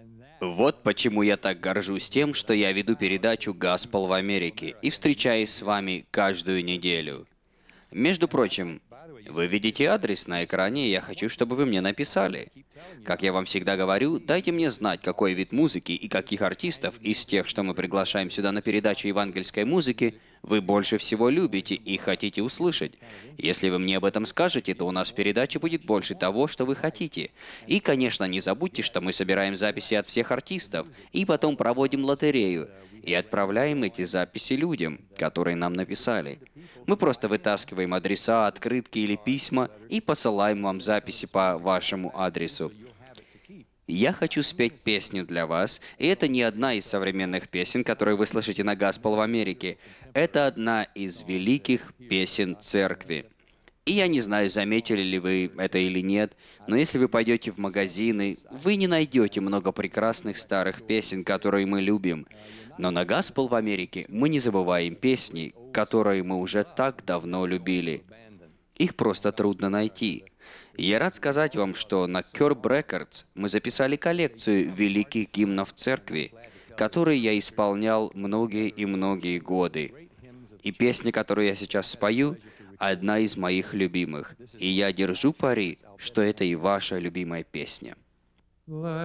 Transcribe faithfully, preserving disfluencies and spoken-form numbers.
Вот почему я так горжусь тем, что я веду передачу «Гаспел в Америке» и встречаюсь с вами каждую неделю. Между прочим, вы видите адрес на экране, и я хочу, чтобы вы мне написали. Как я вам всегда говорю, дайте мне знать, какой вид музыки и каких артистов из тех, что мы приглашаем сюда на передачу евангельской музыки, вы больше всего любите и хотите услышать. Если вы мне об этом скажете, то у нас в передаче будет больше того, что вы хотите. И, конечно, не забудьте, что мы собираем записи от всех артистов, и потом проводим лотерею, и отправляем эти записи людям, которые нам написали. Мы просто вытаскиваем адреса, открытки или письма и посылаем вам записи по вашему адресу. Я хочу спеть песню для вас, и это не одна из современных песен, которые вы слышите на Gospel в Америке. Это одна из великих песен церкви. И я не знаю, заметили ли вы это или нет, но если вы пойдете в магазины, вы не найдете много прекрасных старых песен, которые мы любим. Но на Gospel в Америке мы не забываем песни, которые мы уже так давно любили. Их просто трудно найти. И я рад сказать вам, что на Curb Records мы записали коллекцию великих гимнов церкви, которые я исполнял многие и многие годы. И песня, которую я сейчас спою, одна из моих любимых. И я держу пари, что это и ваша любимая песня.